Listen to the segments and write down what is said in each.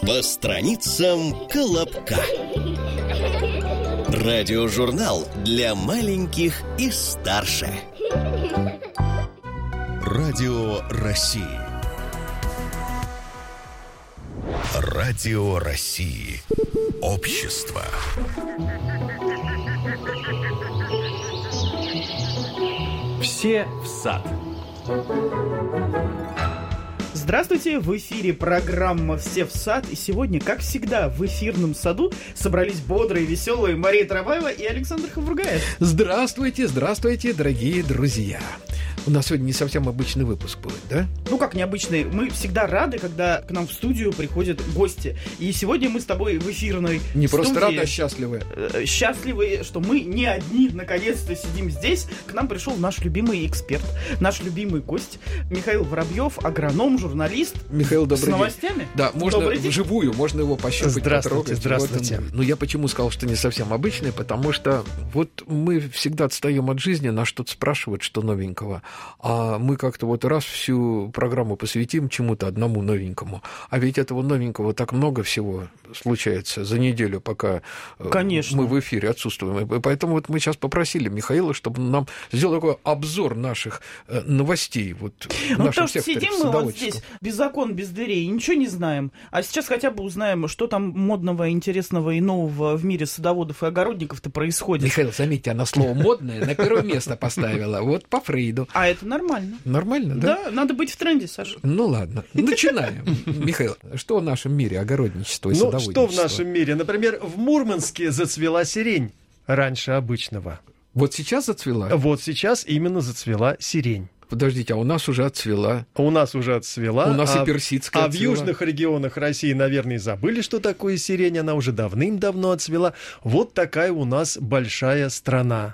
По страницам Колобка. Радиожурнал для маленьких и старше. Радио России. Радио России. Общество. Все в сад. Здравствуйте, в эфире программа «Все в сад». И сегодня, как всегда, в эфирном саду собрались бодрые, веселые Мария Трабаева и Александр Хавругаев. Здравствуйте, здравствуйте, дорогие друзья. У нас сегодня не совсем обычный выпуск будет, да? Ну, как необычный. Мы всегда рады, когда к нам в студию приходят гости. И сегодня мы с тобой в эфирной Не студии просто рады, а счастливы. Счастливы, что мы не одни, наконец-то, сидим здесь. К нам пришел наш любимый эксперт, наш любимый гость Михаил Воробьев, агроном, журналист. Михаил, добрый с новостями. День. Да, можно вживую, можно его пощупать, здравствуйте, потрогать. здравствуйте. Ну, я почему сказал, что не совсем обычный, потому что вот мы всегда отстаем от жизни, нас что-то спрашивают, что новенького, а мы как-то вот раз всю программу посвятим чему-то одному новенькому. А ведь этого новенького так много всего случается за неделю, пока Конечно. мы в эфире отсутствуем. И поэтому вот мы сейчас попросили Михаила, чтобы он нам сделал такой обзор наших новостей вот в нашем потому что секторе сидим мы вот здесь без окон, без дверей, ничего не знаем. А сейчас хотя бы узнаем, что там модного, интересного и нового в мире садоводов и огородников-то происходит. Михаил, заметьте, она слово «модное» на первое место поставила. Вот по Фрейду. А это нормально. Нормально, да? Да, надо быть в тренде, Саша. Ну ладно, начинаем. Михаил, что в нашем мире огородничества и садоводничества? Что в нашем мире? Например, в Мурманске зацвела сирень раньше обычного. Вот сейчас зацвела? Вот сейчас именно зацвела сирень. Подождите, а у нас уже отцвела. У нас уже отцвела. У нас и персидская А отцвела. в южных регионах России, наверное, забыли, что такое сирень. Она уже давным-давно отцвела. Вот такая у нас большая страна.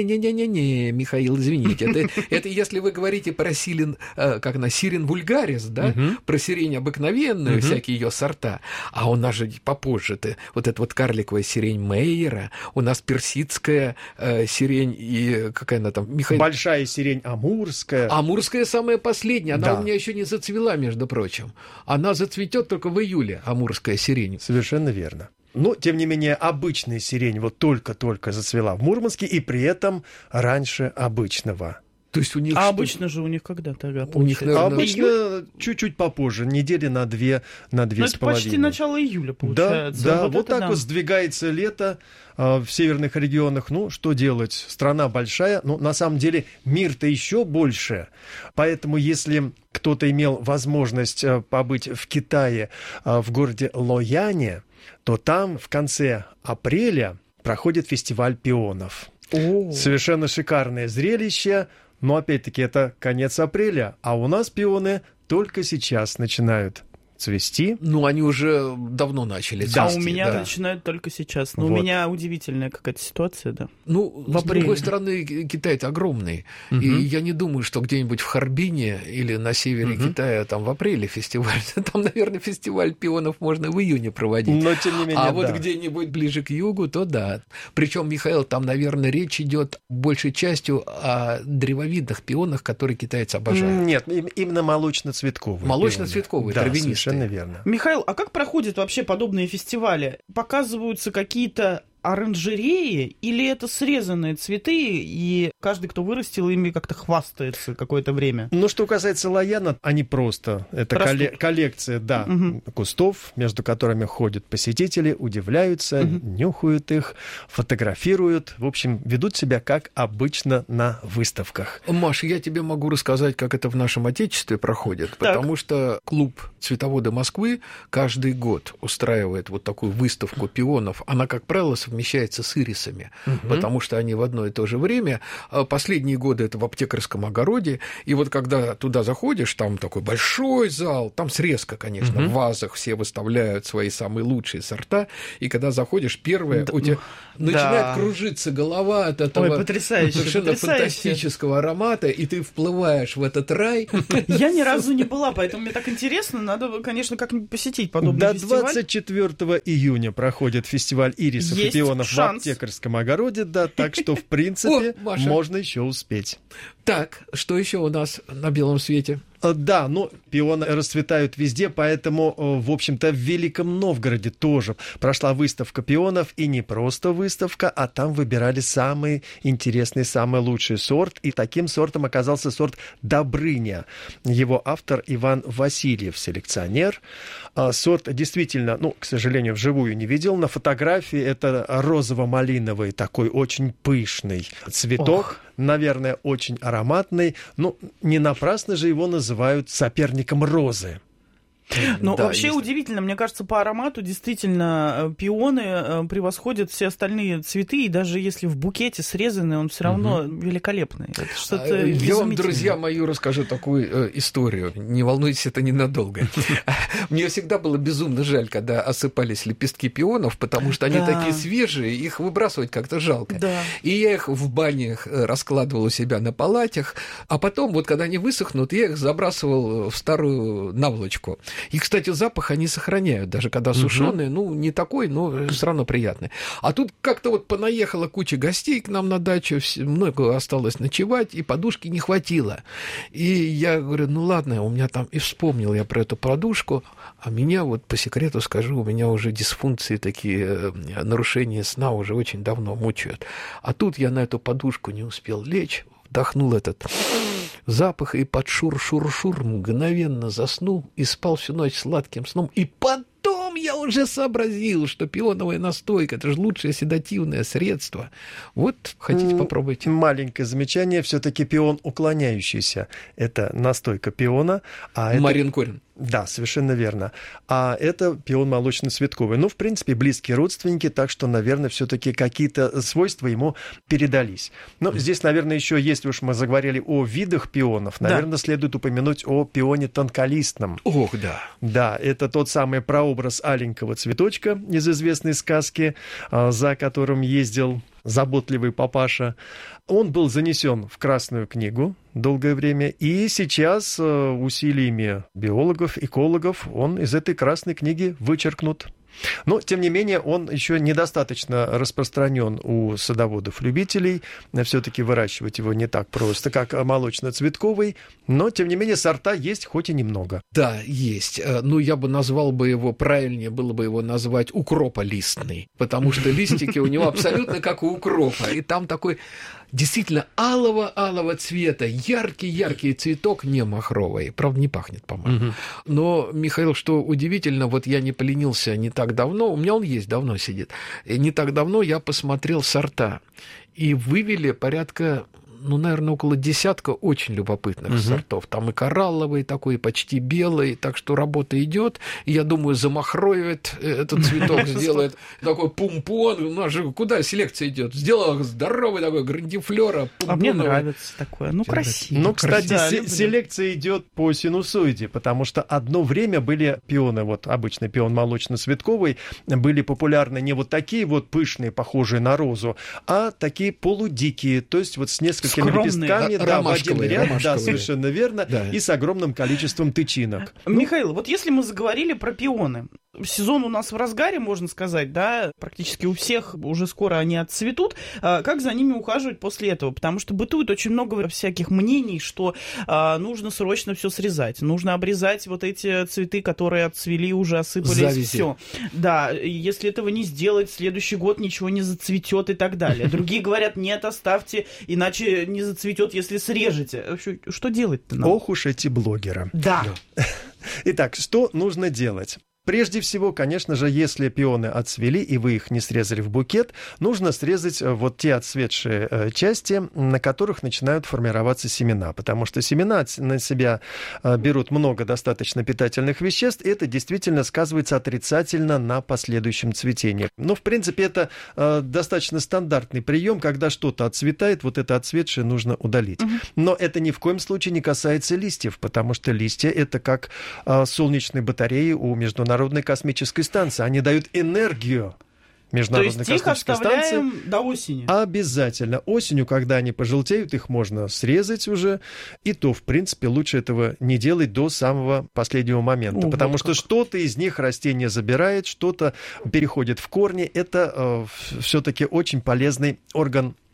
Не, Михаил, извините. Это если вы говорите про сирень вульгарис, да? Про сирень обыкновенную, всякие ее сорта. А у нас же попозже вот эта вот карликовая сирень Мейера, у нас персидская сирень и какая она там, Михаил? Большая сирень амурская. Амурская самая последняя, она Да. у меня еще не зацвела, между прочим. Она зацветет только в июле, амурская сирень. Совершенно верно. Но, тем не менее, обычная сирень вот только-только зацвела в Мурманске, и при этом раньше обычного. То есть у них А обычно же у них когда тогда? У них, получается? наверное, А обычно чуть-чуть попозже, недели на две Ну, с это половиной. почти начало июля, получается. Да, вот это так да. вот сдвигается лето в северных регионах. Ну, что делать? Страна большая, но на самом деле мир-то еще больше. Поэтому, если кто-то имел возможность побыть в Китае, в городе Лояне, то там в конце апреля проходит фестиваль пионов. О. Совершенно шикарное зрелище. Но, опять-таки, это конец апреля, а у нас пионы только сейчас начинают цвести. Ну, они уже давно начали цвести. А у меня да. начинают только сейчас. Но у Вот. меня удивительная какая-то ситуация, да. Ну, в с апреле. другой стороны, Китай-то огромный. И я не думаю, что где-нибудь в Харбине или на севере Китая там в апреле фестиваль. Там, наверное, фестиваль пионов можно в июне проводить. Но, тем не менее, А да. вот где-нибудь ближе к югу, то да. Причем, Михаил, там, наверное, речь идет большей частью о древовидных пионах, которые китайцы обожают. Нет, именно молочно-цветковые. Молочно-цветковые, да, травянистые. совершенно верно. Михаил, а как проходят вообще подобные фестивали? Показываются какие-то оранжереи или это срезанные цветы, и каждый, кто вырастил, ими как-то хвастается какое-то время? Ну, что касается Лояна, они просто. Это коллекция, да, кустов, между которыми ходят посетители, удивляются, нюхают их, фотографируют. В общем, ведут себя как обычно на выставках. Маш, я тебе могу рассказать, как это в нашем Отечестве проходит, потому что клуб «Цветоводы Москвы» каждый год устраивает вот такую выставку пионов. Она, как правило, совмещается с ирисами, потому что они в одно и то же время. Последние годы это в Аптекарском огороде, и вот когда туда заходишь, там такой большой зал, там срезка, конечно, в вазах все выставляют свои самые лучшие сорта, и когда заходишь, первое, у тебя начинает кружиться голова от этого совершенно фантастического аромата, и ты вплываешь в этот рай. Я ни разу не была, поэтому мне так интересно, надо, конечно, как-нибудь посетить подобный фестиваль. До 24 июня проходит фестиваль ирисов и пионов в Аптекарском огороде, да, так что, в принципе, можно еще успеть. Так, что еще у нас на белом свете? Да, но пионы расцветают везде, поэтому, в общем-то, в Великом Новгороде тоже прошла выставка пионов, и не просто выставка, а там выбирали самый интересный, самый лучший сорт, и таким сортом оказался сорт «Добрыня». Его автор Иван Васильев, селекционер. Сорт действительно, к сожалению, вживую не видел, на фотографии это розово-малиновый, такой очень пышный цветок. Наверное, очень ароматный. Не напрасно же его называют соперником розы. Вообще удивительно, мне кажется, по аромату действительно пионы превосходят все остальные цветы, и даже если в букете срезанный, он все равно великолепный. Это что-то Я вам, друзья мои, расскажу такую историю. Не волнуйтесь, это ненадолго. Мне всегда было безумно жаль, когда осыпались лепестки пионов, потому что они такие свежие, их выбрасывать как-то жалко. И я их в банях раскладывал у себя на палатях, а потом, когда они высохнут, я их забрасывал в старую наволочку. И, кстати, запах они сохраняют, даже когда сушеные, не такой, но все равно приятный. А тут как-то понаехала куча гостей к нам на дачу, много осталось ночевать, и подушки не хватило. И я говорю, ладно, у меня там, и вспомнил я про эту подушку, а меня, по секрету скажу, у меня уже дисфункции такие, нарушения сна уже очень давно мучают. А тут я на эту подушку не успел лечь, вдохнул этот запах и под шур-шур-шур мгновенно заснул и спал всю ночь сладким сном. И потом я уже сообразил, что пионовая настойка – это же лучшее седативное средство. Хотите, попробуйте. Маленькое замечание. Все-таки пион уклоняющийся. Это настойка пиона. Марин Корин. Да, совершенно верно. А это пион молочно-цветковый. В принципе, близкие родственники, так что, наверное, все-таки какие-то свойства ему передались. Здесь, наверное, еще, если уж мы заговорили о видах пионов, наверное, следует упомянуть о пионе тонколистном. Ох, да. Да, это тот самый прообраз аленького цветочка из известной сказки, за которым ездил заботливый папаша. Он был занесен в Красную книгу долгое время, и сейчас усилиями биологов, экологов он из этой Красной книги вычеркнут. Но, тем не менее, он еще недостаточно распространен у садоводов-любителей. Все-таки выращивать его не так просто, как молочно-цветковый. Но, тем не менее, сорта есть, хоть и немного. Да, есть. Я бы назвал его, правильнее было бы его назвать укрополистный, потому что листики у него абсолютно как у укропа. И там такой действительно алого цвета, яркий цветок, не махровый. Правда, не пахнет, по-моему. Но, Михаил, что удивительно, я не поленился не так давно, у меня он есть, давно сидит, и не так давно я посмотрел сорта, и вывели порядка, наверное, около десятка очень любопытных сортов. Там и коралловый такой, почти белый, так что работа идет. И, я думаю, замахроет этот цветок, сделает такой пумпон. У нас же куда селекция идет? Сделал здоровый такой грандифлера. А мне нравится такое. Красиво. Кстати, селекция идет по синусоиде, потому что одно время были пионы, обычный пион молочно-цветковый, были популярны не такие пышные, похожие на розу, а такие полудикие, то есть с несколькими лепестками, в один ряд, совершенно верно, и с огромным количеством тычинок. Михаил, если мы заговорили про пионы, сезон у нас в разгаре, можно сказать, да, практически у всех уже скоро они отцветут. Как за ними ухаживать после этого? Потому что бытует очень много всяких мнений, что нужно срочно все срезать, нужно обрезать эти цветы, которые отцвели, уже осыпались, все. Да, если этого не сделать, следующий год ничего не зацветет и так далее. Другие говорят, нет, оставьте, иначе не зацветет, если срежете. Что делать-то нам? Ох уж эти блогеры. Да. Итак, что нужно делать? Прежде всего, конечно же, если пионы отцвели, и вы их не срезали в букет, нужно срезать те отцветшие части, на которых начинают формироваться семена, потому что семена на себя берут много достаточно питательных веществ, и это действительно сказывается отрицательно на последующем цветении. В принципе, это достаточно стандартный прием, когда что-то отцветает, это отцветшее нужно удалить. Но это ни в коем случае не касается листьев, потому что листья — это как солнечные батареи у Международной космической станции. Они дают энергию Международной космической станции. То есть их оставляем до осени? Обязательно. Осенью, когда они пожелтеют, их можно срезать уже. И то, в принципе, лучше этого не делать до самого последнего момента. Потому что что-то из них растение забирает, что-то переходит в корни. Это все-таки очень полезный орган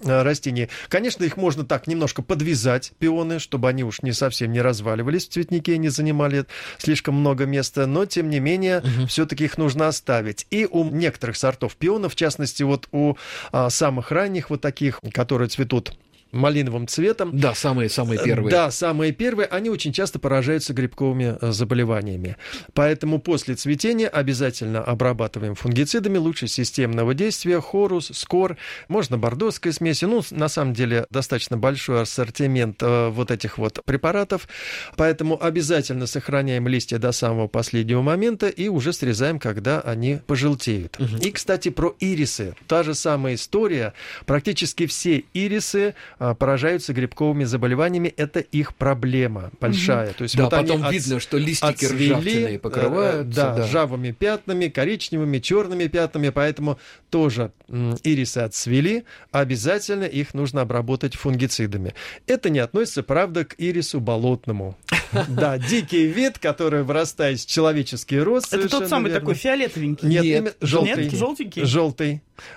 растений. Конечно, их можно так немножко подвязать, пионы, чтобы они уж совсем не разваливались в цветнике, не занимали слишком много места, но, тем не менее, все-таки их нужно оставить. И у некоторых сортов пионов, в частности, вот у самых ранних вот таких, которые цветут малиновым цветом. Да, самые первые. Да, самые первые, они очень часто поражаются грибковыми заболеваниями. Поэтому после цветения обязательно обрабатываем фунгицидами, лучше системного действия, хорус, скор, можно бордоская смесь. На самом деле, достаточно большой ассортимент вот этих вот препаратов, поэтому обязательно сохраняем листья до самого последнего момента и уже срезаем, когда они пожелтеют. И, кстати, про ирисы. Та же самая история. Практически все ирисы поражаются грибковыми заболеваниями, это их проблема большая. То есть да, вот потом видно, что листики ржавчиной покрываются. Ржавыми пятнами, коричневыми, черными пятнами, поэтому тоже ирисы отцвели, обязательно их нужно обработать фунгицидами. Это не относится, правда, к ирису болотному. Да, дикий вид, который вырастает с человеческий рост. Это тот самый такой фиолетовенький. Нет, желтый. Желтенький? Желтый.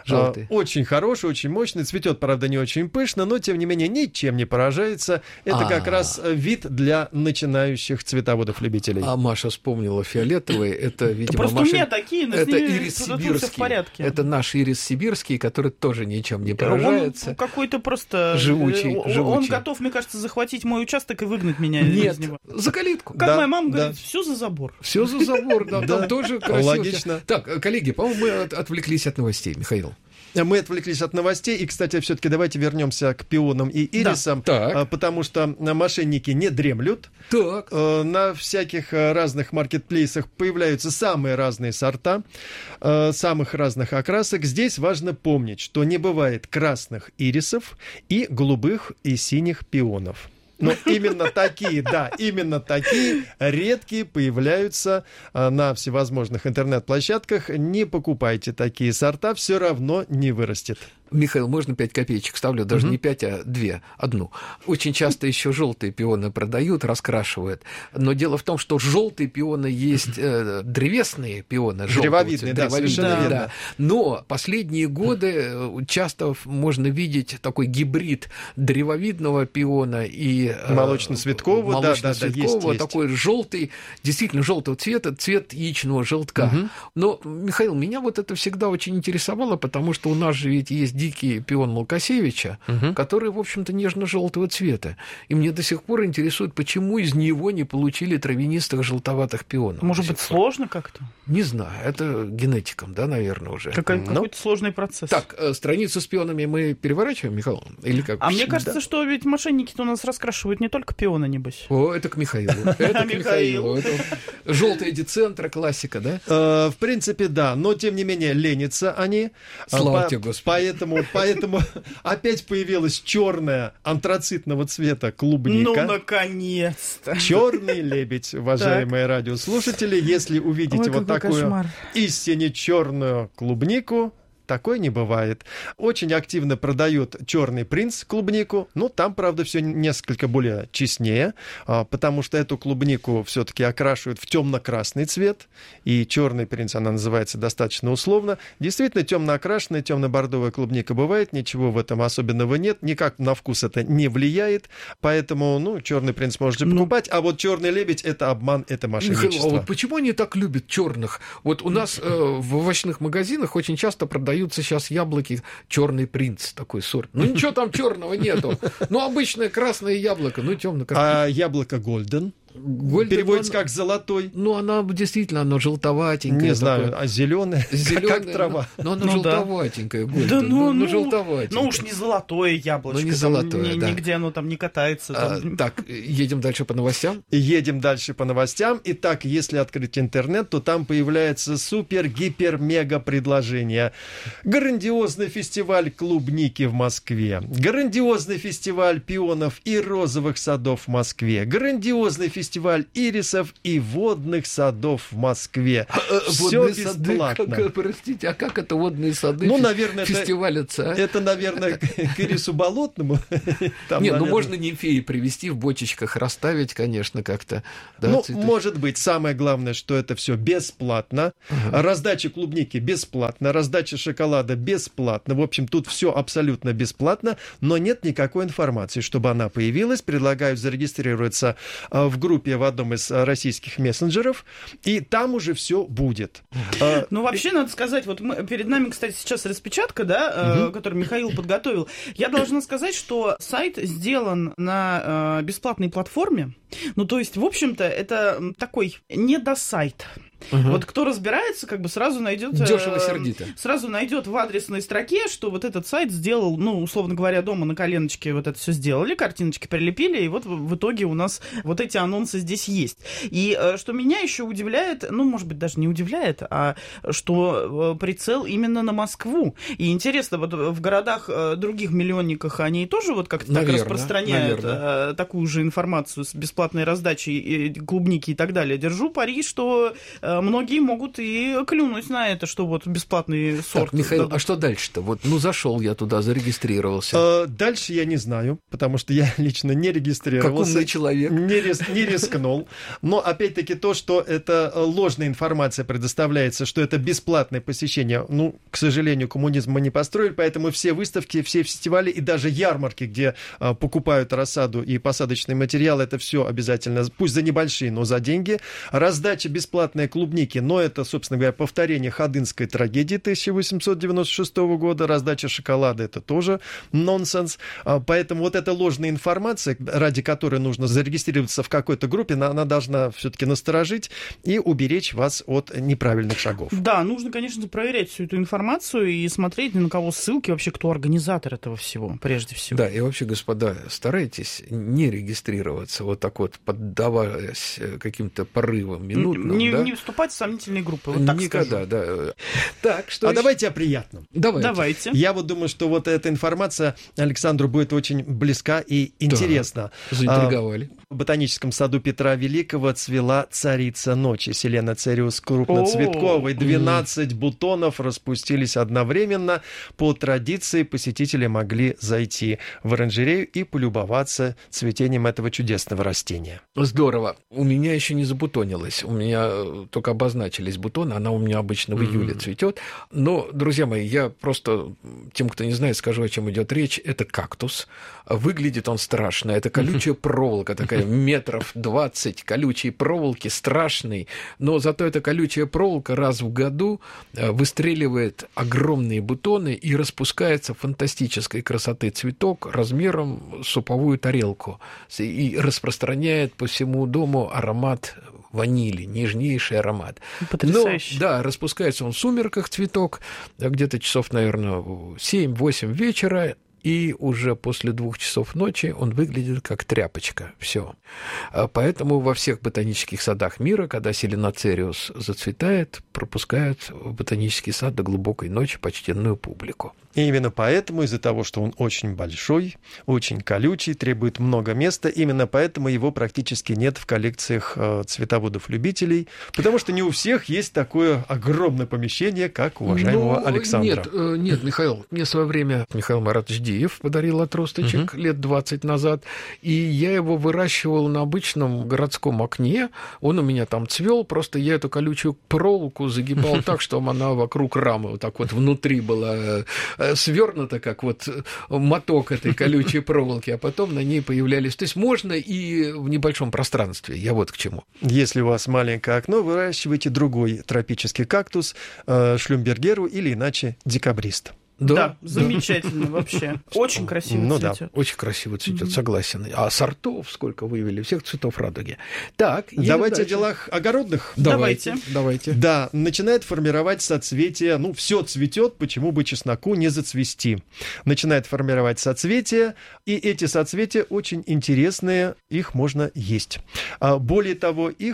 Очень хороший, очень мощный. Цветет, правда, не очень пышно, но, тем не менее, ничем не поражается. Это как раз вид для начинающих цветоводов-любителей. А Маша вспомнила фиолетовый. Это, видимо, просто Маша... у меня такие, но это с ними ирис сибирский. В порядке. Это наш ирис сибирский, который тоже ничем не поражается. Он какой-то просто... Живучий. Он готов, мне кажется, захватить мой участок и выгнать меня из него. За калитку. Как моя мама говорит, все за забор. Все за забор, да, там тоже красиво. Логично. Так, коллеги, по-моему, мы отвлеклись от новостей, Михаил. Мы отвлеклись от новостей, и, кстати, все-таки давайте вернемся к пионам и ирисам, потому что мошенники не дремлют. Так. На всяких разных маркетплейсах появляются самые разные сорта, самых разных окрасок. Здесь важно помнить, что не бывает красных ирисов и голубых и синих пионов. Но именно такие редкие появляются на всевозможных интернет-площадках. Не покупайте такие сорта, все равно не вырастет. Михаил, можно 5 копеечек ставлю, даже не 5, а 2, одну. Очень часто еще желтые пионы продают, раскрашивают. Но дело в том, что желтые пионы есть древесные пионы. Древовидные, да, совершенно верно. Да. Но последние годы часто можно видеть такой гибрид древовидного пиона и молочно-цветкового, есть. Такой желтый, действительно желтого цвета, цвет яичного желтка. Но, Михаил, меня вот это всегда очень интересовало, потому что у нас же ведь есть дикий пион Малкасевича, который, в общем-то, нежно-желтого цвета. И мне до сих пор интересует, почему из него не получили травянистых желтоватых пионов. Может быть, сложно как-то? Не знаю, это генетикам, да, наверное, уже. Какой-то сложный процесс. Так, страницу с пионами мы переворачиваем, Михаил? Или как? А мне кажется, что ведь мошенники-то у нас раскрашивают не только пионы, небось. О, это к Михаилу. Это к Михаилу. Желтая децентра, классика, да? В принципе, да. Но, тем не менее, ленятся они. Слава тебе, Господи. Поэтому опять появилась черная антрацитного цвета клубника. Ну, наконец-то. Черный лебедь, уважаемые радиослушатели. Если увидите вот такую истинно черную клубнику, такой не бывает. Очень активно продают черный принц клубнику. Ну, там, правда, все несколько более честнее, потому что эту клубнику все-таки окрашивают в темно-красный цвет. И черный принц, она называется достаточно условно. Действительно, темно окрашенная, темно-бордовая клубника бывает. Ничего в этом особенного нет. Никак на вкус это не влияет. Поэтому, черный принц можете покупать. А вот черный лебедь — это обман, это мошенничество. Михаил, а вот почему они так любят черных? Вот у нас в овощных магазинах очень часто продаются сейчас яблоки черный принц, такой сорт. Ну ничего там черного нету. Ну обычное красное яблоко, темно-красное. А яблоко Golden? Переводится как золотой. Ну, она действительно, оно желтоватенькое. Не знаю, а зеленое, как трава. Но оно желтоватенькое. Да, желтоватенькое. Ну уж не золотое яблочко. Ну, не золотое, да. Нигде оно там не катается. Так, едем дальше по новостям. Едем дальше по новостям. Итак, если открыть интернет, то там появляется супер-гипер-мега предложение. Грандиозный фестиваль клубники в Москве. Грандиозный фестиваль пионов и розовых садов в Москве. Грандиозный фестиваль фестиваль ирисов и водных садов в Москве. Все бесплатно. Простите, а как это водные сады фестивалятся? Это, наверное, к ирису болотному. Нет, можно нимфеи привезти в бочечках, расставить, конечно, как-то. Может быть. Самое главное, что это все бесплатно. Раздача клубники бесплатно, раздача шоколада бесплатно. В общем, тут все абсолютно бесплатно, но нет никакой информации. Чтобы она появилась, предлагаю зарегистрироваться в группе в одном из российских мессенджеров, и там уже все будет. Вообще, надо сказать, вот перед нами, кстати, сейчас распечатка, да, которую Михаил подготовил. Я должна сказать, что сайт сделан на бесплатной платформе. То есть, в общем-то, это такой недосайт. Вот кто разбирается, сразу найдет... Дешево-сердито. Сразу найдет в адресной строке, что вот этот сайт сделал, условно говоря, дома на коленочке вот это все сделали, картиночки прилепили, и вот в итоге у нас вот эти анонсы здесь есть. И что меня еще удивляет, может быть, даже не удивляет, а что прицел именно на Москву. И интересно, вот в городах других миллионниках они тоже вот как-то так распространяют такую же информацию с бесплатной раздачей клубники и так далее. Держу пари, что многие могут и клюнуть на это, что вот бесплатный сорт. Так, Михаил, дадут. А что дальше-то? Зашел я туда, зарегистрировался. Дальше я не знаю, потому что я лично не регистрировался. Как умный человек. Не рискнул. Но, опять-таки, то, что это ложная информация предоставляется, что это бесплатное посещение, к сожалению, коммунизм мы не построили, поэтому все выставки, все фестивали и даже ярмарки, где покупают рассаду и посадочный материал, это все обязательно, пусть за небольшие, но за деньги. Раздача бесплатной клубники, но это, собственно говоря, повторение ходынской трагедии 1896 года, раздача шоколада, это тоже нонсенс. Поэтому вот эта ложная информация, ради которой нужно зарегистрироваться в какой-то группе, она должна все-таки насторожить и уберечь вас от неправильных шагов. Да, нужно, конечно, проверять всю эту информацию и смотреть, на кого ссылки, вообще, кто организатор этого всего, прежде всего. Да, и вообще, господа, старайтесь не регистрироваться вот так вот, поддаваясь каким-то порывам минутным. Не вступать в сомнительные группы, вот так никогда, скажем. Да. Так, что давайте о приятном. Давайте. Я думаю, что вот эта информация Александру будет очень близка и интересна. Да, заинтриговали. В ботаническом саду Петра Великого цвела царица ночи, Селена цериус крупноцветковой. 12 бутонов распустились одновременно. По традиции посетители могли зайти в оранжерею и полюбоваться цветением этого чудесного растения. Здорово. У меня еще не забутонилось. У меня только обозначились бутоны. Она у меня обычно в июле цветет. Но, друзья мои, я просто тем, кто не знает, скажу, о чем идет речь. Это кактус. Выглядит он страшно. Это колючая проволока такая, метров 20 колючей проволоки, страшный. Но зато эта колючая проволока раз в году выстреливает огромные бутоны и распускается фантастической красоты цветок размером с суповую тарелку. И распространяет по всему дому аромат ванили, нежнейший аромат. Потрясающе. Да, распускается он в сумерках, цветок, где-то часов, наверное, 7-8 вечера, и уже после 2 часов ночи он выглядит как тряпочка. Все. Поэтому во всех ботанических садах мира, когда селеноцериус зацветает, пропускают в ботанический сад до глубокой ночи почтенную публику. И именно поэтому, из-за того, что он очень большой, очень колючий, требует много места, именно поэтому его практически нет в коллекциях цветоводов-любителей, потому что не у всех есть такое огромное помещение, как у уважаемого Александра. Нет, Михаил, мне в свое время Михаил Маратович Диев подарил отросточек лет 20 назад, и я его выращивал на обычном городском окне, он у меня там цвел, просто я эту колючую проволоку загибал так, чтобы она вокруг рамы вот так вот внутри была свернута, как вот моток этой колючей проволоки, а потом на ней появлялись... То есть можно и в небольшом пространстве, я вот к чему. Если у вас маленькое окно, выращивайте другой тропический кактус, шлюмбергеру или иначе декабрист. Да, замечательно вообще. Очень красиво цветет. Да, очень красиво цветет, согласен. А сортов сколько вывели, всех цветов радуги. Так, давайте о делах огородных. Давайте. Да, начинает формировать соцветия. Все цветет, почему бы чесноку не зацвести? Начинает формировать соцветия, и эти соцветия очень интересные, их можно есть. Более того, их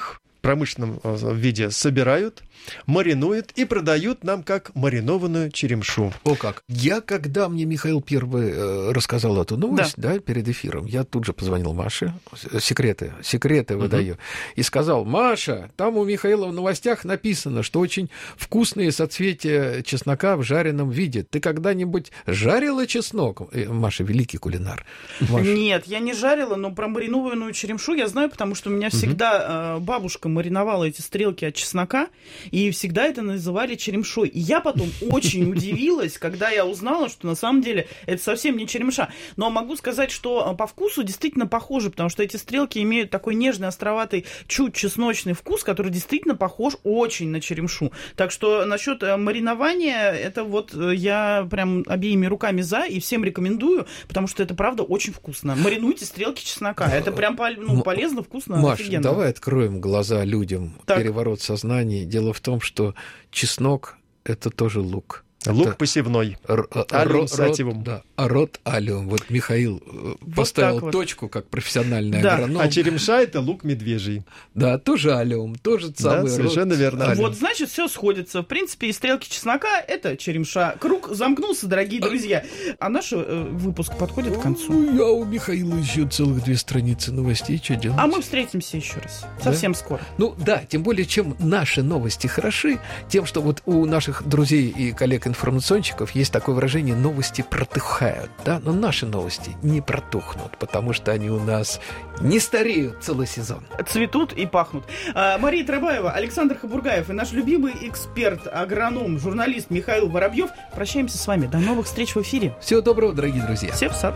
промышленном виде собирают, маринуют и продают нам как маринованную черемшу. О как! Когда мне Михаил первый рассказал эту новость, да, перед эфиром, я тут же позвонил Маше, секреты выдаю, и сказал: Маша, там у Михаила в новостях написано, что очень вкусные соцветия чеснока в жареном виде. Ты когда-нибудь жарила чеснок? Маша великий кулинар. Маша. Нет, я не жарила, но про маринованную черемшу я знаю, потому что у меня всегда бабушка мариновала эти стрелки от чеснока, и всегда это называли черемшой. И я потом очень удивилась, когда я узнала, что на самом деле это совсем не черемша. Но могу сказать, что по вкусу действительно похоже, потому что эти стрелки имеют такой нежный, островатый, чуть чесночный вкус, который действительно похож очень на черемшу. Так что насчет маринования, это вот я прям обеими руками за, и всем рекомендую, потому что это правда очень вкусно. Маринуйте стрелки чеснока. Это прям полезно, вкусно, Маш, офигенно. давай откроем глаза людям. Так. Переворот сознания. Дело в том, что чеснок – это тоже лук. Лук посевной. Алиум сативум. Да, род алиум. Вот Михаил поставил точку, как профессиональный агроном. А черемша – это лук медвежий. Да, тоже алиум, тоже самый род. Совершенно верно. Алиум. Вот, значит, все сходится. В принципе, и стрелки чеснока – это черемша. Круг замкнулся, дорогие друзья. А наш выпуск подходит к концу. Я у Михаила еще целых 2 страницы новостей. Что делать? А мы встретимся еще раз. Совсем скоро. Ну да, тем более, чем наши новости хороши, тем, что вот у наших друзей и коллег-информационщиков есть такое выражение: новости протухают, да, но наши новости не протухнут, потому что они у нас не стареют целый сезон. Цветут и пахнут. Мария Трабаева, Александр Хабургаев и наш любимый эксперт, агроном, журналист Михаил Воробьев. Прощаемся с вами. До новых встреч в эфире. Всего доброго, дорогие друзья. Все в сад.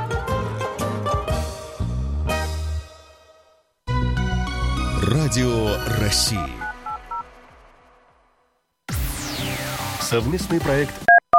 Радио России. Совместный проект.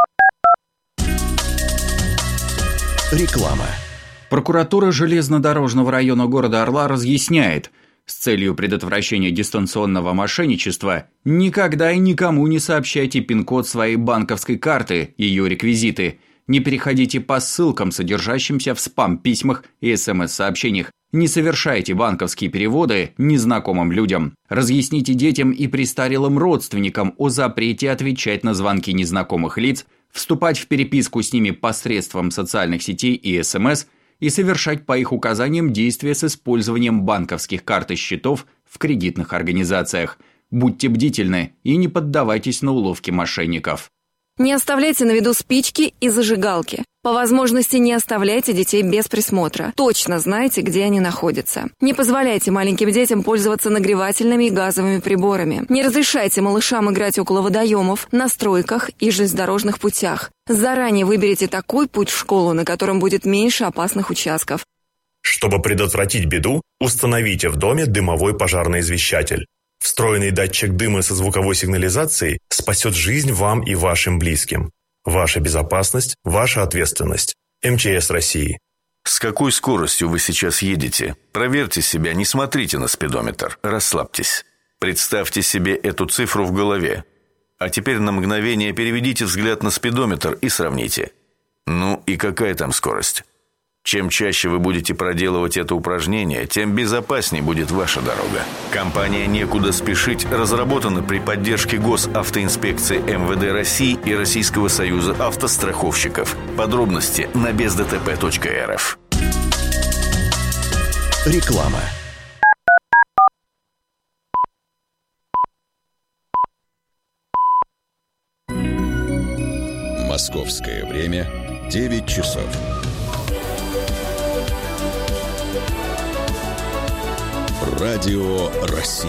Реклама. Прокуратура железнодорожного района города Орла разъясняет: с целью предотвращения дистанционного мошенничества никогда и никому не сообщайте пин-код своей банковской карты, ее реквизиты. Не переходите по ссылкам, содержащимся в спам-письмах и СМС-сообщениях. Не совершайте банковские переводы незнакомым людям. Разъясните детям и престарелым родственникам о запрете отвечать на звонки незнакомых лиц, вступать в переписку с ними посредством социальных сетей и СМС и совершать по их указаниям действия с использованием банковских карт и счетов в кредитных организациях. Будьте бдительны и не поддавайтесь на уловки мошенников. Не оставляйте на виду спички и зажигалки. По возможности не оставляйте детей без присмотра. Точно знайте, где они находятся. Не позволяйте маленьким детям пользоваться нагревательными и газовыми приборами. Не разрешайте малышам играть около водоемов, на стройках и железнодорожных путях. Заранее выберите такой путь в школу, на котором будет меньше опасных участков. Чтобы предотвратить беду, установите в доме дымовой пожарный извещатель. Встроенный датчик дыма со звуковой сигнализацией спасет жизнь вам и вашим близким. Ваша безопасность – ваша ответственность. МЧС России. С какой скоростью вы сейчас едете? Проверьте себя, не смотрите на спидометр, расслабьтесь. Представьте себе эту цифру в голове. А теперь на мгновение переведите взгляд на спидометр и сравните. Ну и какая там скорость? Чем чаще вы будете проделывать это упражнение, тем безопаснее будет ваша дорога. Компания «Некуда спешить» разработана при поддержке Госавтоинспекции МВД России и Российского союза автостраховщиков. Подробности на бездтп.рф. Реклама. Московское время 9 часов. Радио России.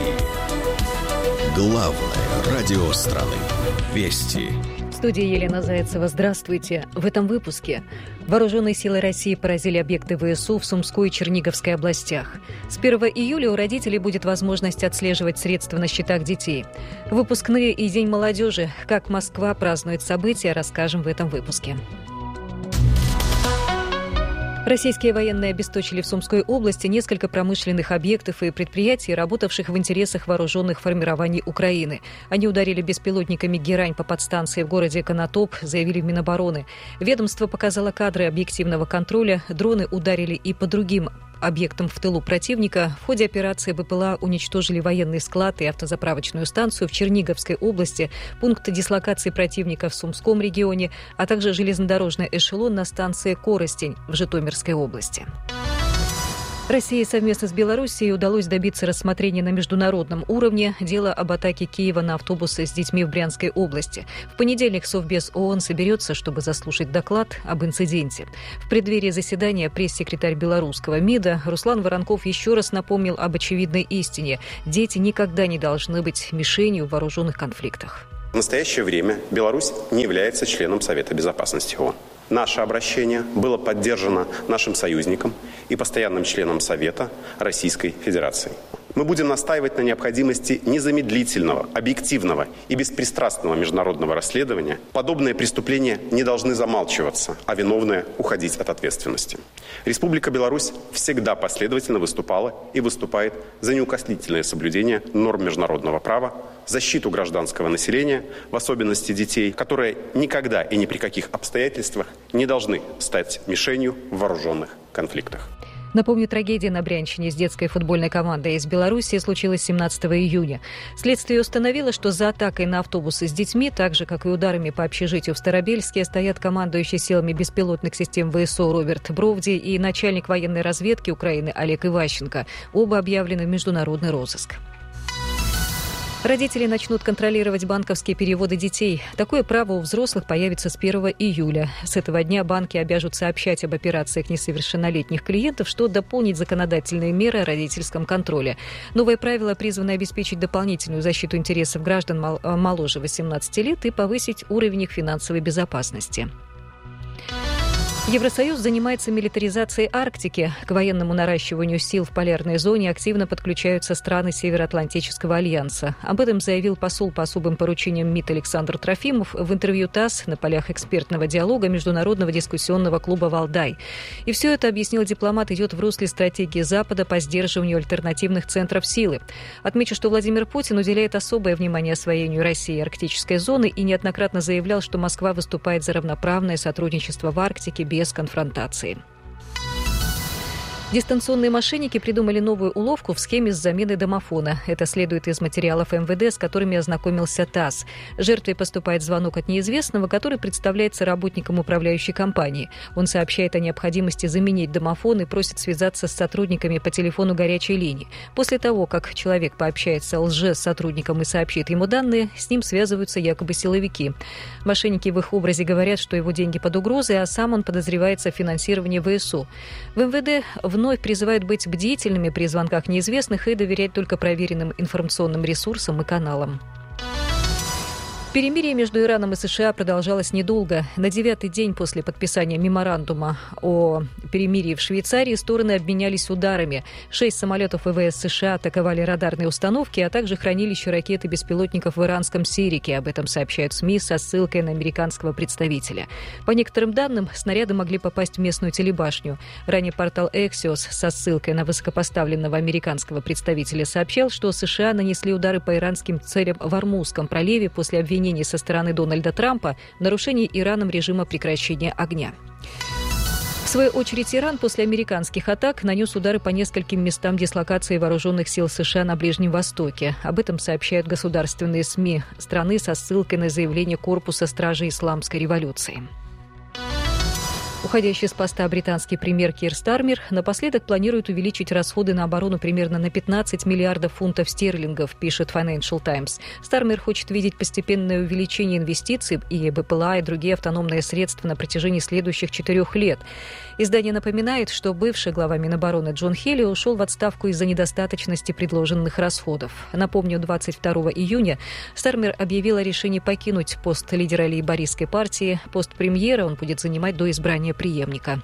Главное радио страны. Вести. В студии Елена Зайцева. Здравствуйте. В этом выпуске. Вооруженные силы России поразили объекты ВСУ в Сумской и Черниговской областях. С 1 июля у родителей будет возможность отслеживать средства на счетах детей. Выпускные и День молодежи. Как Москва празднует события, расскажем в этом выпуске. Российские военные обесточили в Сумской области несколько промышленных объектов и предприятий, работавших в интересах вооруженных формирований Украины. Они ударили беспилотниками «Герань» по подстанции в городе Конотоп, заявили в Минобороны. Ведомство показало кадры объективного контроля. Дроны ударили и по другим объектам в тылу противника. В ходе операции БПЛА уничтожили военный склад и автозаправочную станцию в Черниговской области, пункт дислокации противника в Сумском регионе, а также железнодорожный эшелон на станции Коростень в Житомирской области. России совместно с Белоруссией удалось добиться рассмотрения на международном уровне дела об атаке Киева на автобусы с детьми в Брянской области. В понедельник Совбез ООН соберется, чтобы заслушать доклад об инциденте. В преддверии заседания пресс-секретарь белорусского МИДа Руслан Воронков еще раз напомнил об очевидной истине. Дети никогда не должны быть мишенью в вооруженных конфликтах. В настоящее время Беларусь не является членом Совета Безопасности ООН. Наше обращение было поддержано нашим союзником и постоянным членом Совета Российской Федерации. Мы будем настаивать на необходимости незамедлительного, объективного и беспристрастного международного расследования. Подобные преступления не должны замалчиваться, а виновные уходить от ответственности. Республика Беларусь всегда последовательно выступала и выступает за неукоснительное соблюдение норм международного права, защиту гражданского населения, в особенности детей, которые никогда и ни при каких обстоятельствах не должны стать мишенью в вооруженных конфликтах. Напомню, трагедия на Брянщине с детской футбольной командой из Беларуси случилась 17 июня. Следствие установило, что за атакой на автобусы с детьми, так же, как и ударами по общежитию в Старобельске, стоят командующий силами беспилотных систем ВСУ Роберт Бровди и начальник военной разведки Украины Олег Иващенко. Оба объявлены в международный розыск. Родители начнут контролировать банковские переводы детей. Такое право у взрослых появится с 1 июля. С этого дня банки обяжут сообщать об операциях несовершеннолетних клиентов, что дополнит законодательные меры о родительском контроле. Новое правило призвано обеспечить дополнительную защиту интересов граждан моложе 18 лет и повысить уровень их финансовой безопасности. Евросоюз занимается милитаризацией Арктики. К военному наращиванию сил в полярной зоне активно подключаются страны Североатлантического альянса. Об этом заявил посол по особым поручениям МИД Александр Трофимов в интервью ТАСС на полях экспертного диалога Международного дискуссионного клуба «Валдай». И все это, объяснил дипломат, идет в русле стратегии Запада по сдерживанию альтернативных центров силы. Отмечу, что Владимир Путин уделяет особое внимание освоению России арктической зоны и неоднократно заявлял, что Москва выступает за равноправное сотрудничество в Арктике без конфронтации. Дистанционные мошенники придумали новую уловку в схеме с заменой домофона. Это следует из материалов МВД, с которыми ознакомился ТАСС. Жертве поступает звонок от неизвестного, который представляется работником управляющей компании. Он сообщает о необходимости заменить домофон и просит связаться с сотрудниками по телефону горячей линии. После того, как человек пообщается с сотрудником и сообщит ему данные, с ним связываются якобы силовики. Мошенники в их образе говорят, что его деньги под угрозой, а сам он подозревается в финансировании ВСУ. В МВД вновь призывают быть бдительными при звонках неизвестных и доверять только проверенным информационным ресурсам и каналам. Перемирие между Ираном и США продолжалось недолго. На 9-й день после подписания меморандума о перемирии в Швейцарии стороны обменялись ударами. 6 самолетов ВВС США атаковали радарные установки, а также хранилище ракет и беспилотников в иранском Сирике. Об этом сообщают СМИ со ссылкой на американского представителя. По некоторым данным, снаряды могли попасть в местную телебашню. Ранее портал Axios со ссылкой на высокопоставленного американского представителя сообщал, что США нанесли удары по иранским целям в Ормузском проливе после обвинений со стороны Дональда Трампа в нарушении Ираном режима прекращения огня. В свою очередь, Иран после американских атак нанес удары по нескольким местам дислокации вооруженных сил США на Ближнем Востоке. Об этом сообщают государственные СМИ страны со ссылкой на заявление Корпуса стражей Исламской революции. Уходящий с поста британский премьер Кир Стармер напоследок планирует увеличить расходы на оборону примерно на 15 миллиардов фунтов стерлингов, пишет Financial Times. Стармер хочет видеть постепенное увеличение инвестиций и БПЛА, и другие автономные средства на протяжении следующих 4 лет. Издание напоминает, что бывший глава Минобороны Джон Хелли ушел в отставку из-за недостаточности предложенных расходов. Напомню, 22 июня Стармер объявил о решении покинуть пост лидера лейбористской партии. Пост премьера он будет занимать до избрания преемника.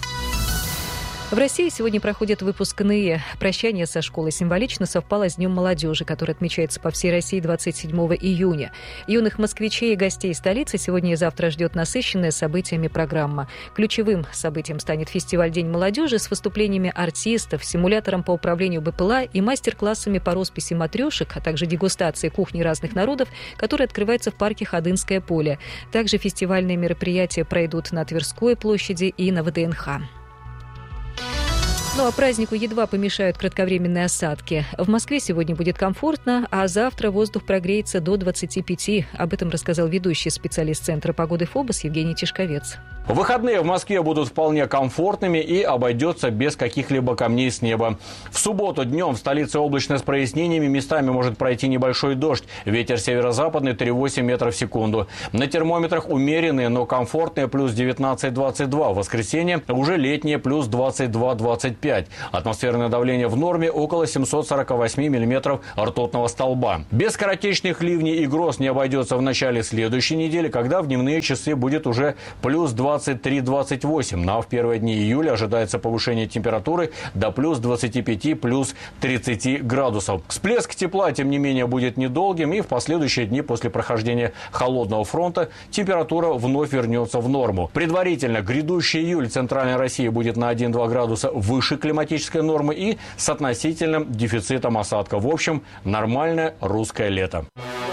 В России сегодня проходит выпускные. Прощание со школой символично совпало с Днем молодежи, который отмечается по всей России 27 июня. Юных москвичей и гостей столицы сегодня и завтра ждет насыщенная событиями программа. Ключевым событием станет фестиваль «День молодежи» с выступлениями артистов, симулятором по управлению БПЛА и мастер-классами по росписи матрешек, а также дегустацией кухни разных народов, который открывается в парке Ходынское поле. Также фестивальные мероприятия пройдут на Тверской площади и на ВДНХ. Ну а празднику едва помешают кратковременные осадки. В Москве сегодня будет комфортно, а завтра воздух прогреется до 25. Об этом рассказал ведущий специалист Центра погоды ФОБОС Евгений Тишковец. Выходные в Москве будут вполне комфортными и обойдется без каких-либо камней с неба. В субботу днем в столице облачно с прояснениями, местами может пройти небольшой дождь. Ветер северо-западный 3,8 метров в секунду. На термометрах умеренные, но комфортные плюс 19-22. В воскресенье уже летнее плюс 22-25. Атмосферное давление в норме около 748 миллиметров ртутного столба. Без скоротечных ливней и гроз не обойдется в начале следующей недели, когда в дневные часы будет уже плюс 23-28. А в первые дни июля ожидается повышение температуры до плюс 25, плюс 30 градусов. Всплеск тепла, тем не менее, будет недолгим, и в последующие дни после прохождения холодного фронта температура вновь вернется в норму. Предварительно грядущий июль в Центральной России будет на 1-2 градуса выше климатической нормы и с относительным дефицитом осадков. В общем, нормальное русское лето.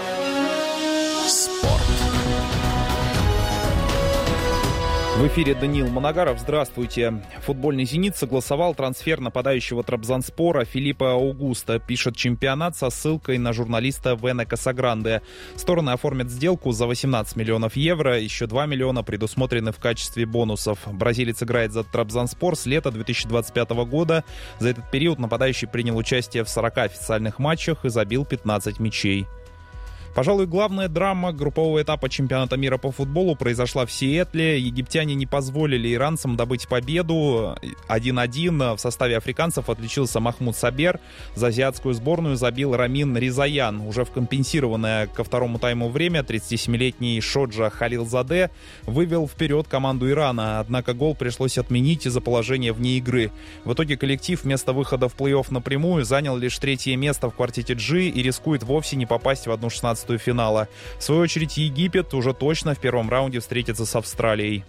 В эфире Даниил Манагаров. Здравствуйте. Футбольный «Зенит» согласовал трансфер нападающего Трабзонспора Филиппа Аугуста, пишет «Чемпионат» со ссылкой на журналиста Вене Касагранде. Стороны оформят сделку за 18 миллионов евро, еще 2 миллиона предусмотрены в качестве бонусов. Бразилец играет за Трабзонспор с лета 2025 года. За этот период нападающий принял участие в 40 официальных матчах и забил 15 мячей. Пожалуй, главная драма группового этапа чемпионата мира по футболу произошла в Сиэтле. Египтяне не позволили иранцам добыть победу. 1-1 в составе африканцев отличился Махмуд Сабер. За азиатскую сборную забил Рамин Ризаян. Уже в компенсированное ко второму тайму время 37-летний Шоджа Халилзаде вывел вперед команду Ирана. Однако гол пришлось отменить из-за положения вне игры. В итоге коллектив вместо выхода в плей-офф напрямую занял лишь 3-е место в квартете G и рискует вовсе не попасть в 1/16 финала. В свою очередь, Египет уже точно в первом раунде встретится с Австралией.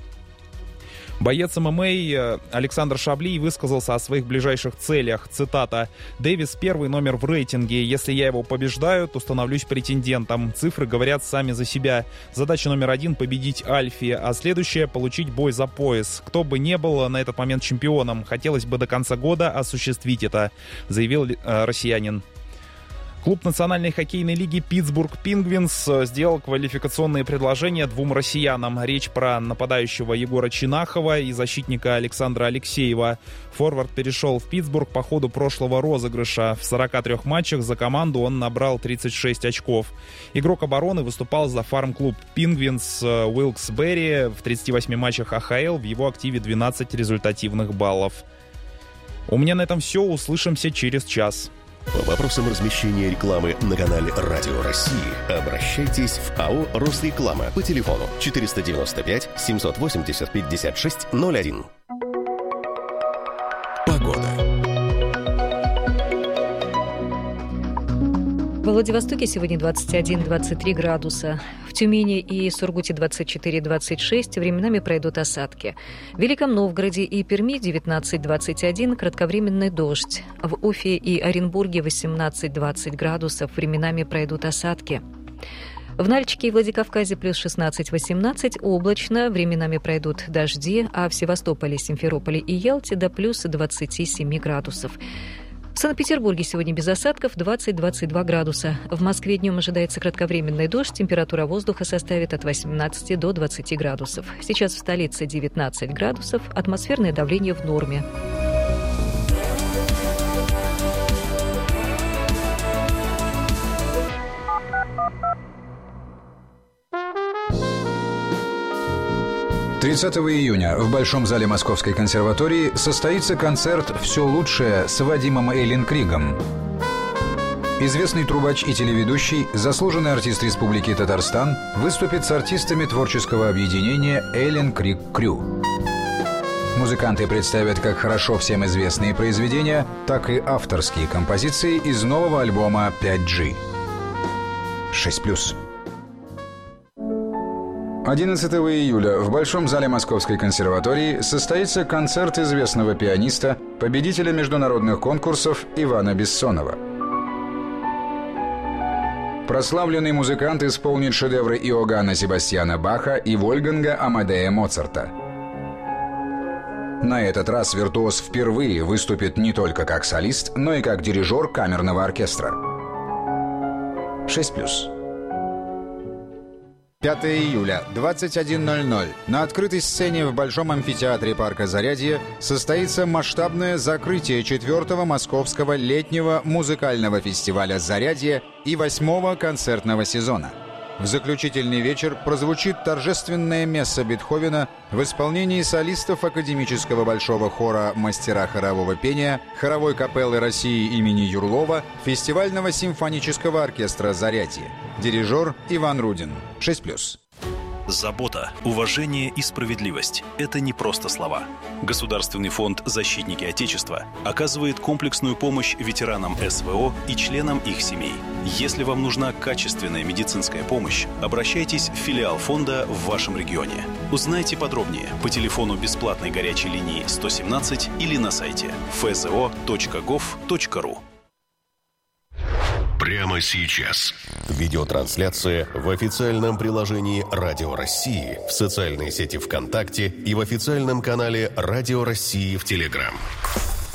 Боец ММА Александр Шаблий высказался о своих ближайших целях. Цитата: «Дэвис первый номер в рейтинге. Если я его побеждаю, то становлюсь претендентом. Цифры говорят сами за себя. Задача номер 1 — победить Альфи, а следующая — получить бой за пояс. Кто бы не был на этот момент чемпионом, хотелось бы до конца года осуществить это», заявил россиянин. Клуб Национальной хоккейной лиги «Питтсбург Пингвинс» сделал квалификационные предложения 2 россиянам. Речь про нападающего Егора Чинахова и защитника Александра Алексеева. Форвард перешел в Питтсбург по ходу прошлого розыгрыша. В 43 матчах за команду он набрал 36 очков. Игрок обороны выступал за фарм-клуб «Пингвинс» Уилкс-Берри. В 38 матчах АХЛ в его активе 12 результативных баллов. У меня на этом все. Услышимся через час. По вопросам размещения рекламы на канале «Радио России» обращайтесь в АО «Росреклама» по телефону 495 780 5601. Погода. В Владивостоке сегодня 21-23 градуса. В Тюмени и Сургуте 24-26, временами пройдут осадки. В Великом Новгороде и Перми 19-21, кратковременный дождь. В Уфе и Оренбурге 18-20 градусов, временами пройдут осадки. В Нальчике и Владикавказе плюс 16-18, облачно, временами пройдут дожди, а в Севастополе, Симферополе и Ялте до плюс 27 градусов. В Санкт-Петербурге сегодня без осадков 20-22 градуса. В Москве днем ожидается кратковременный дождь. Температура воздуха составит от 18 до 20 градусов. Сейчас в столице 19 градусов. Атмосферное давление в норме. «30 июня в Большом зале Московской консерватории состоится концерт «Все лучшее» с Вадимом Эйленкригом. Известный трубач и телеведущий, заслуженный артист Республики Татарстан, выступит с артистами творческого объединения «Эйленкриг Крю». Музыканты представят как хорошо всем известные произведения, так и авторские композиции из нового альбома 5G. 6+. 11 июля в Большом зале Московской консерватории состоится концерт известного пианиста, победителя международных конкурсов Ивана Бессонова. Прославленный музыкант исполнит шедевры Иоганна Себастьяна Баха и Вольфганга Амадея Моцарта. На этот раз виртуоз впервые выступит не только как солист, но и как дирижер камерного оркестра. 6+. 5 июля, 21:00. На открытой сцене в Большом амфитеатре парка Зарядье состоится масштабное закрытие 4-го Московского летнего музыкального фестиваля «Зарядье» и 8-го концертного сезона. В заключительный вечер прозвучит торжественное месса Бетховена в исполнении солистов Академического большого хора «Мастера хорового пения», хоровой капеллы России имени Юрлова, фестивального симфонического оркестра «Зарядье». Дирижер Иван Рудин. 6+. Забота, уважение и справедливость – это не просто слова. Государственный фонд «Защитники Отечества» оказывает комплексную помощь ветеранам СВО и членам их семей. Если вам нужна качественная медицинская помощь, обращайтесь в филиал фонда в вашем регионе. Узнайте подробнее по телефону бесплатной горячей линии 117 или на сайте fzo.gov.ru. Прямо сейчас. Видеотрансляция в официальном приложении «Радио России», в социальной сети ВКонтакте и в официальном канале «Радио России» в Телеграм.